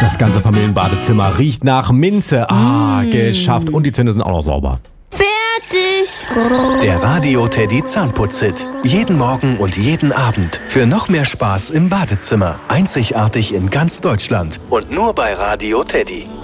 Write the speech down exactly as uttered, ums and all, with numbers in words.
Das ganze Familienbadezimmer riecht nach Minze. Ah, mm. geschafft. Und die Zähne sind auch noch sauber. Fertig. Der Radio Teddy Zahnputz-Hit. Jeden Morgen und jeden Abend. Für noch mehr Spaß im Badezimmer. Einzigartig in ganz Deutschland. Und nur bei Radio Teddy.